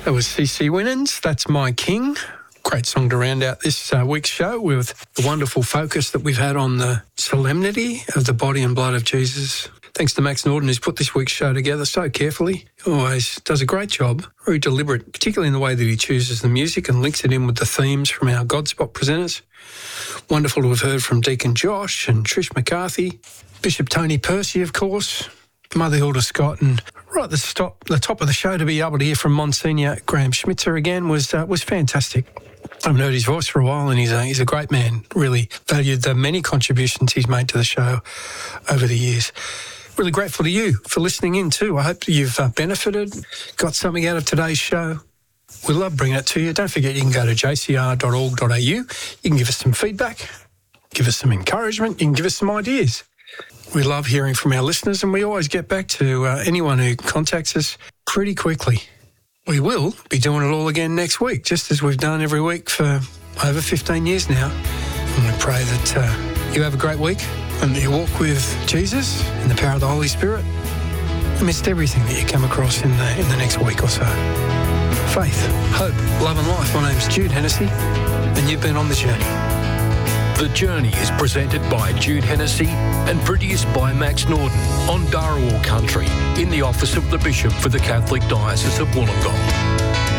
That was CC Winans, That's My King. Great song to round out this week's show with the wonderful focus that we've had on the solemnity of the body and blood of Jesus. Thanks to Max Norton, who's put this week's show together so carefully. He always does a great job, very deliberate, particularly in the way that he chooses the music and links it in with the themes from our Godspot presenters. Wonderful to have heard from Deacon Josh and Trish McCarthy, Bishop Tony Percy, of course, Mother Hilda Scott, and right at the top of the show to be able to hear from Monsignor Graham Schmitzer again was fantastic. I haven't heard his voice for a while, and he's a great man. Really valued the many contributions he's made to the show over the years. Really grateful to you for listening in too. I hope that you've benefited, got something out of today's show. We love bringing it to you. Don't forget you can go to jcr.org.au. You can give us some feedback, give us some encouragement, you can give us some ideas. We love hearing from our listeners, and we always get back to anyone who contacts us pretty quickly. We will be doing it all again next week, just as we've done every week for over 15 years now. And we pray that you have a great week and that you walk with Jesus in the power of the Holy Spirit amidst everything that you come across in the next week or so. Faith, hope, love and life. My name's Jude Hennessy, and you've been on The Journey. The Journey is presented by Jude Hennessy and produced by Max Norton on Dharawal country in the office of the Bishop for the Catholic Diocese of Wollongong.